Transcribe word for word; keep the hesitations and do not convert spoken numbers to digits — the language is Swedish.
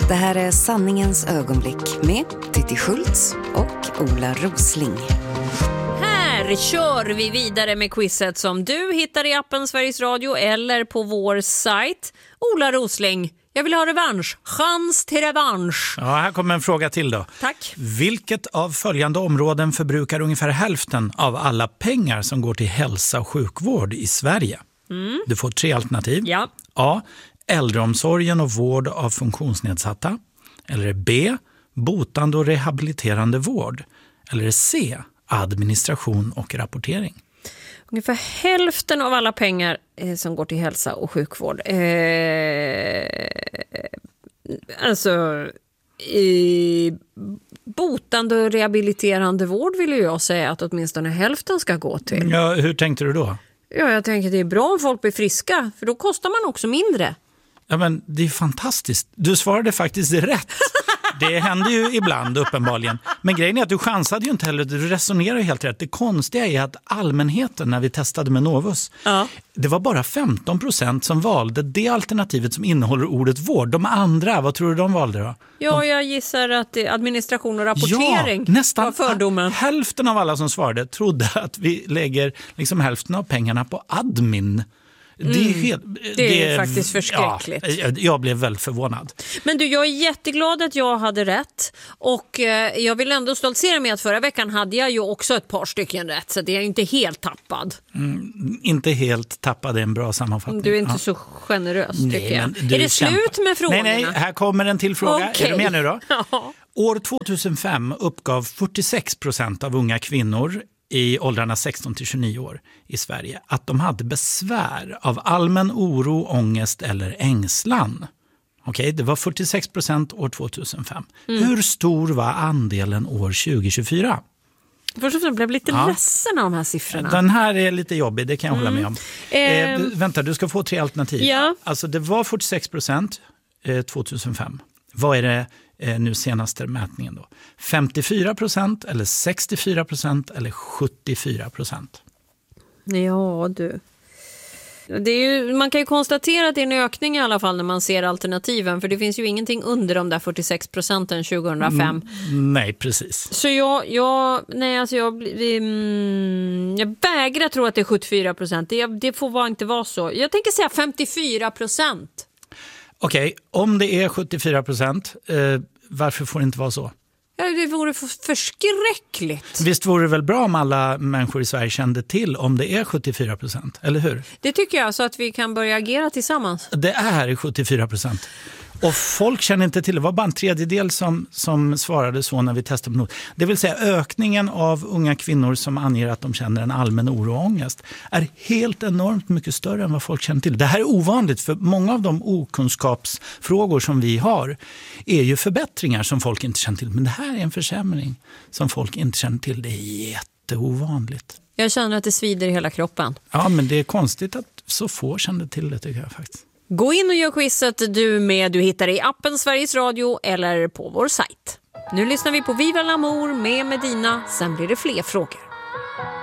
Det här är Sanningens ögonblick med Titti Schultz och Ola Rosling. Här kör vi vidare med quizet som du hittar i appen Sveriges Radio eller på vår sajt. Ola Rosling, jag vill ha revansch. Chans till revansch. Ja, här kommer en fråga till då. Tack. Vilket av följande områden förbrukar ungefär hälften av alla pengar som går till hälsa och sjukvård i Sverige? Mm. Du får tre alternativ. Ja. A. Äldreomsorgen och vård av funktionsnedsatta. Eller B. Botande och rehabiliterande vård. Eller C. Administration och rapportering. Ungefär hälften av alla pengar eh, som går till hälsa och sjukvård. Eh, alltså i botande och rehabiliterande vård vill jag säga att åtminstone hälften ska gå till. Ja, hur tänkte du då? Ja, jag tänker att det är bra om folk blir friska, för då kostar man också mindre. Ja, men det är fantastiskt. Du svarade faktiskt rätt. Det händer ju ibland uppenbarligen. Men grejen är att du chansade ju inte heller. Du resonerar ju helt rätt. Det konstiga är att allmänheten, när vi testade med Novus, ja. det var bara femton procent som valde det alternativet som innehåller ordet vård. De andra, vad tror du de valde då? Ja, de... jag gissar att det är administration och rapportering ja, nästan var fördomen. Hälften av alla som svarade trodde att vi lägger liksom hälften av pengarna på admin. Mm. Det är, helt, det det är faktiskt förskräckligt. Ja, jag blev väldigt förvånad. Men du, jag är jätteglad att jag hade rätt. Och eh, jag vill ändå stoltsera med att förra veckan hade jag ju också ett par stycken rätt. Så det är ju inte helt tappad. Mm, inte helt tappad är en bra sammanfattning. Du är inte ja. så generös, nej, tycker jag. Är det kämpa. Slut med frågorna? Nej, nej, här kommer en till fråga. Okay. Är du med nu då? Ja. År tvåtusenfem uppgav fyrtiosex procent av unga kvinnor i åldrarna sexton till tjugonio år i Sverige att de hade besvär av allmän oro, ångest eller ängslan. Okej, det var fyrtiosex procent år tvåtusenfem. Mm. Hur stor var andelen år tjugohundratjugofyra? Först och främst blev lite ja. ledsen av de här siffrorna. Den här är lite jobbig, det kan jag mm. hålla med om. Eh, eh, vänta, du ska få tre alternativ. Ja. Alltså det var fyrtiosex procent eh, tvåtusenfem. Vad är det eh, nu senaste mätningen då? femtiofyra procent eller sextiofyra procent eller sjuttiofyra procent? Ja, du. Det är ju, man kan ju konstatera att det är en ökning i alla fall när man ser alternativen. För det finns ju ingenting under de där fyrtiosex procenten tjugohundrafem. Mm, nej, precis. Så jag, jag, nej, alltså jag, mm, jag vägrar tro att det är sjuttiofyra procent. Det, det får vara inte vara så. Jag tänker säga femtiofyra procent. Okej, okay, om det är sjuttiofyra procent, eh, varför får det inte vara så? Ja, det vore för förskräckligt. Visst vore det väl bra om alla människor i Sverige kände till om det är sjuttiofyra procent, eller hur? Det tycker jag, så att vi kan börja agera tillsammans. Det är sjuttiofyra procent. Och folk känner inte till det. Det var bara en tredjedel som, som svarade så när vi testade på något. Det vill säga ökningen av unga kvinnor som anger att de känner en allmän oro och ångest är helt enormt mycket större än vad folk känner till. Det här är ovanligt, för många av de okunskapsfrågor som vi har är ju förbättringar som folk inte känner till. Men det här är en försämring som folk inte känner till. Det är jätteovanligt. Jag känner att det svider i hela kroppen. Ja, men det är konstigt att så få kände till det, tycker jag faktiskt. Gå in och gör quizet du med. Du hittar det i appen Sveriges Radio eller på vår sajt. Nu lyssnar vi på Viva l'Amour med Medina. Sen blir det fler frågor.